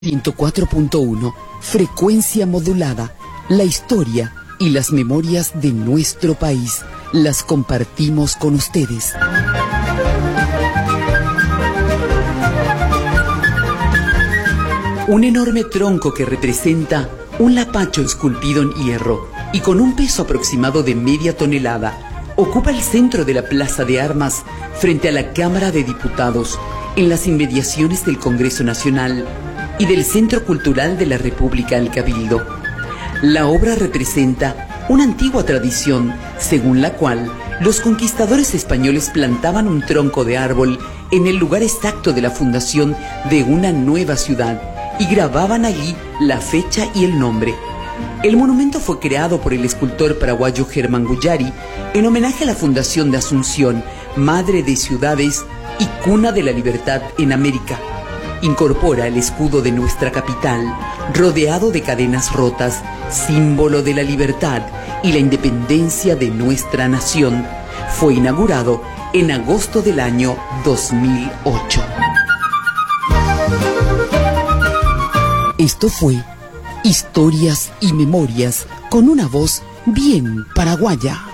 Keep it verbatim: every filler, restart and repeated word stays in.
ciento cuatro punto uno, frecuencia modulada, la historia y las memorias de nuestro país las compartimos con ustedes. Un enorme tronco que representa un lapacho esculpido en hierro y con un peso aproximado de media tonelada ocupa el centro de la Plaza de Armas frente a la Cámara de Diputados en las inmediaciones del Congreso Nacional y del Centro Cultural de la República El Cabildo. La obra representa una antigua tradición según la cual los conquistadores españoles plantaban un tronco de árbol en el lugar exacto de la fundación de una nueva ciudad y grababan allí la fecha y el nombre. El monumento fue creado por el escultor paraguayo Germán Guyari en homenaje a la fundación de Asunción, madre de ciudades y cuna de la libertad en América. Incorpora el escudo de nuestra capital, rodeado de cadenas rotas, símbolo de la libertad y la independencia de nuestra nación. Fue inaugurado en agosto del año dos mil ocho. Esto fue Historias y Memorias con una voz bien paraguaya.